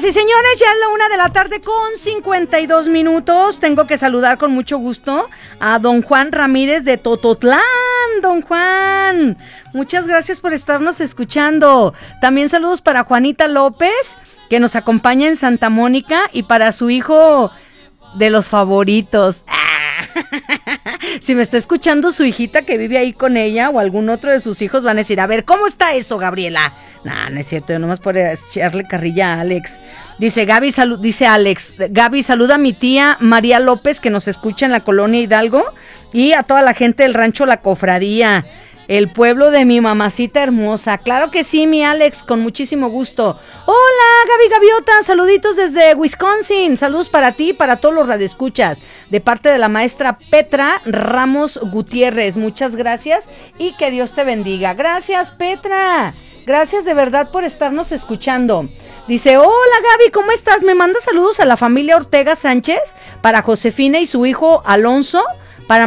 y señores, ya es la 1:00 con 52 minutos. Tengo que saludar con mucho gusto a don Juan Ramírez de Tototlán. Don Juan, muchas gracias por estarnos escuchando. También saludos para Juanita López, que nos acompaña en Santa Mónica, y para su hijo de los favoritos. Si me está escuchando su hijita que vive ahí con ella o algún otro de sus hijos, van a decir, a ver, ¿cómo está eso, Gabriela? No, no es cierto, yo nomás por echarle carrilla a Alex. Dice Alex, Gaby, saluda a mi tía María López, que nos escucha en la colonia Hidalgo, y a toda la gente del rancho La Cofradía, el pueblo de mi mamacita hermosa. Claro que sí, mi Alex, con muchísimo gusto. Hola, Gaviota, saluditos desde Wisconsin. Saludos para ti y para todos los radioescuchas, de parte de la maestra Petra Ramos Gutiérrez. Muchas gracias y que Dios te bendiga. Gracias, Petra. Gracias de verdad por estarnos escuchando. Dice, hola Gaby, ¿cómo estás? Me manda saludos a la familia Ortega Sánchez, para Josefina y su hijo Alonso,